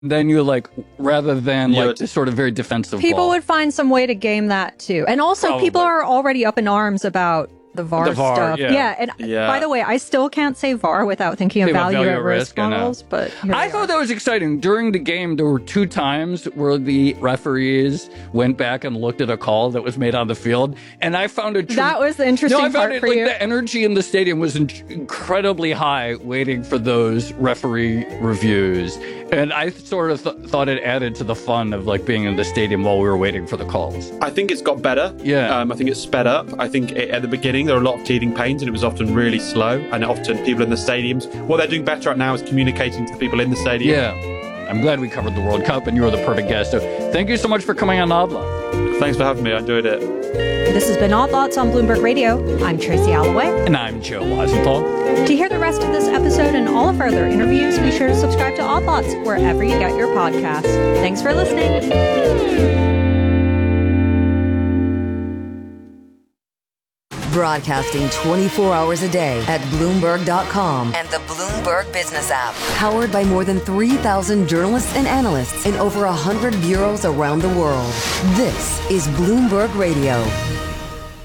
then you like, rather than like this sort of very defensive People call. would find some way to game that too. And also people are already up in arms about the VAR stuff. Yeah. And by the way, I still can't say VAR without thinking of value at risk models. But I thought that was exciting. During the game, there were 2 times where the referees went back and looked at a call that was made on the field, and I found it. That was the interesting part for you. Like, the energy in the stadium was incredibly high, waiting for those referee reviews, and I sort of thought it added to the fun of like being in the stadium while we were waiting for the calls. I think it's got better. Yeah. I think it's sped up. I think at the beginning there were a lot of teething pains and it was often really slow, and often people in the stadiums, what they're doing better at now is communicating to the people in the stadium. Yeah. I'm glad we covered the World Cup and you were the perfect guest. So thank you so much for coming on Odd Lot. Thanks for having me. I enjoyed it. This has been Odd Lots on Bloomberg Radio. I'm Tracy Alloway. And I'm Joe Weisenthal. To hear the rest of this episode and all of our other interviews, be sure to subscribe to Odd Lots wherever you get your podcasts. Thanks for listening. Broadcasting 24 hours a day at Bloomberg.com and the Bloomberg Business app. Powered by more than 3,000 journalists and analysts in over 100 bureaus around the world. This is Bloomberg Radio.